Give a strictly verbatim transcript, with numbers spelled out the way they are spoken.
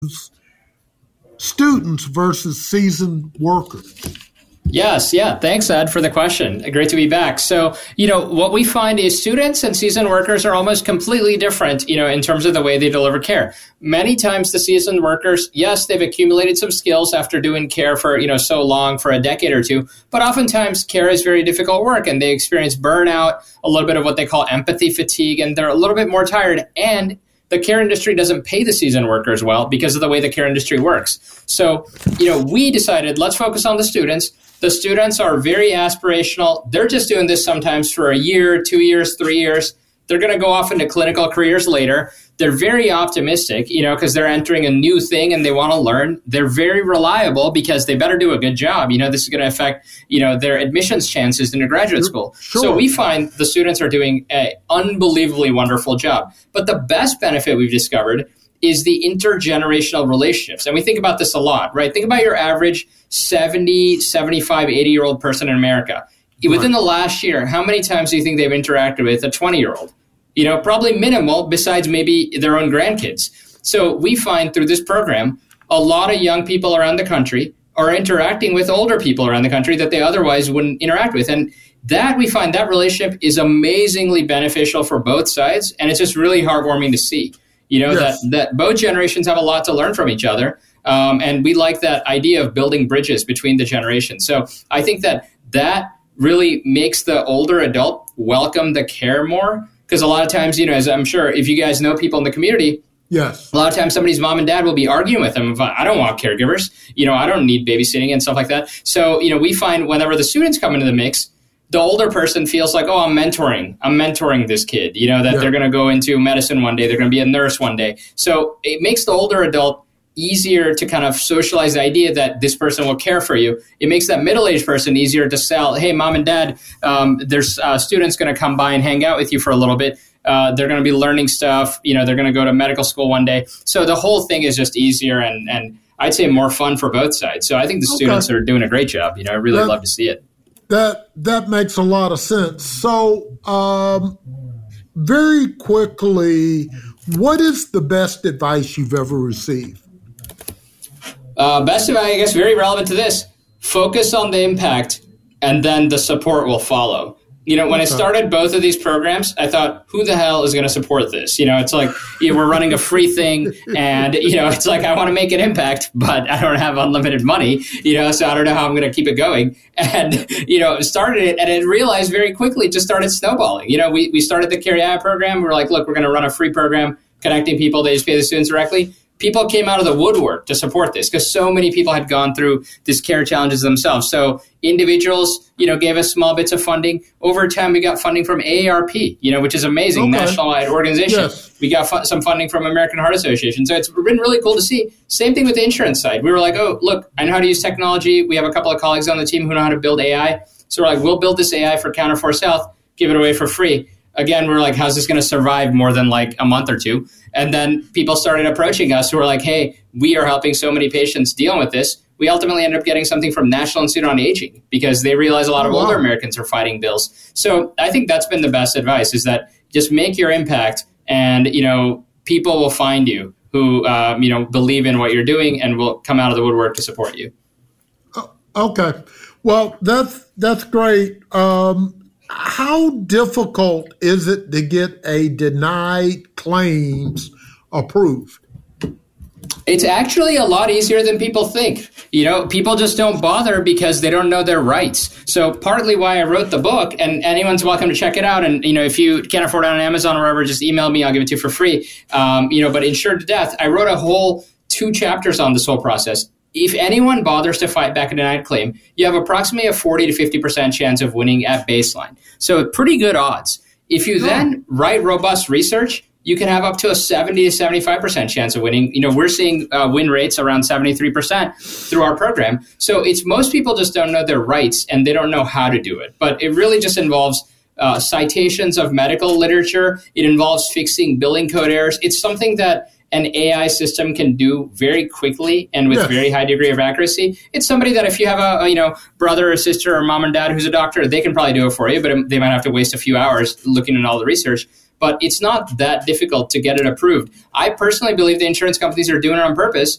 students versus seasoned workers? Yes, yeah. Thanks, Ed, for the question. Great to be back. So, you know, what we find is students and seasoned workers are almost completely different, you know, in terms of the way they deliver care. Many times the seasoned workers, yes, they've accumulated some skills after doing care for, you know, so long, for a decade or two, but oftentimes care is very difficult work and they experience burnout, a little bit of what they call empathy fatigue, and they're a little bit more tired. And the care industry doesn't pay the seasoned workers well because of the way the care industry works. So, you know, we decided, let's focus on the students. The students are very aspirational. They're just doing this sometimes for a year, two years, three years. They're going to go off into clinical careers later. They're very optimistic, you know, because they're entering a new thing and they want to learn. They're very reliable because they better do a good job. You know, this is going to affect, you know, their admissions chances into graduate school. Sure. So we find the students are doing an unbelievably wonderful job. But the best benefit we've discovered is the intergenerational relationships. And we think about this a lot, right? Think about your average seventy, seventy-five, eighty-year-old person in America. Within the last year, how many times do you think they've interacted with a twenty-year-old? You know, probably minimal, besides maybe their own grandkids. So we find through this program, a lot of young people around the country are interacting with older people around the country that they otherwise wouldn't interact with. And that we find that relationship is amazingly beneficial for both sides. And it's just really heartwarming to see. You know, yes. that, that both generations have a lot to learn from each other. Um, and we like that idea of building bridges between the generations. So I think that that really makes the older adult welcome the care more. Because a lot of times, you know, as I'm sure if you guys know people in the community, yes, a lot of times somebody's mom and dad will be arguing with them. I don't want caregivers. You know, I don't need babysitting and stuff like that. So, you know, we find whenever the students come into the mix, the older person feels like, oh, I'm mentoring. I'm mentoring this kid, you know, that yeah. they're going to go into medicine one day. They're going to be a nurse one day. So it makes the older adult easier to kind of socialize the idea that this person will care for you. It makes that middle-aged person easier to sell, hey, mom and dad, um, there's uh, students going to come by and hang out with you for a little bit. Uh, they're going to be learning stuff. You know, they're going to go to medical school one day. So the whole thing is just easier and, and I'd say more fun for both sides. So I think the okay. students are doing a great job. You know, I really that, love to see it. That that makes a lot of sense. So um, very quickly, what is the best advice you've ever received? Uh, best advice, I guess, very relevant to this. Focus on the impact, and then the support will follow. You know, when okay. I started both of these programs, I thought, who the hell is going to support this? You know, it's like, you know, we're running a free thing and, you know, it's like, I want to make an impact, but I don't have unlimited money, you know, so I don't know how I'm going to keep it going. And, you know, started it and I realized very quickly it just started snowballing. You know, we, we started the Care A I program. We're like, look, we're going to run a free program connecting people. They just pay the students directly. People came out of the woodwork to support this because so many people had gone through this care challenges themselves. So individuals, you know, gave us small bits of funding. Over time, we got funding from A A R P, you know, which is amazing, okay. national-wide organization. Yes. We got fu- some funding from American Heart Association. So it's been really cool to see. Same thing with the insurance side. We were like, oh, look, I know how to use technology. We have a couple of colleagues on the team who know how to build A I. So we're like, we'll build this A I for Counterforce Health, give it away for free. Again, we're like, how's this going to survive more than like a month or two? And then people started approaching us who were like, hey, we are helping so many patients dealing with this. We ultimately ended up getting something from National Institute on Aging because they realize a lot of oh, wow. older Americans are fighting bills. So I think that's been the best advice is that just make your impact and, you know, people will find you who, um, you know, believe in what you're doing and will come out of the woodwork to support you. Okay. Well, that's, that's great. Um, How difficult is it to get a denied claims approved? It's actually a lot easier than people think. You know, people just don't bother because they don't know their rights. So partly why I wrote the book, and anyone's welcome to check it out. And, you know, if you can't afford it on Amazon or wherever, just email me. I'll give it to you for free. Um, you know, but Insured to Death, I wrote a whole two chapters on this whole process. If anyone bothers to fight back a denied claim, you have approximately a forty to fifty percent chance of winning at baseline. So pretty good odds. If you then write robust research, you can have up to a seventy to seventy-five percent chance of winning. You know, we're seeing uh, win rates around seventy-three percent through our program. So it's most people just don't know their rights and they don't know how to do it. But it really just involves uh, citations of medical literature. It involves fixing billing code errors. It's something that an A I system can do very quickly and with yes. very high degree of accuracy. It's somebody that if you have a, a you know brother or sister or mom and dad who's a doctor, they can probably do it for you, but they might have to waste a few hours looking at all the research. but it's not that difficult to get it approved. I personally believe the insurance companies are doing it on purpose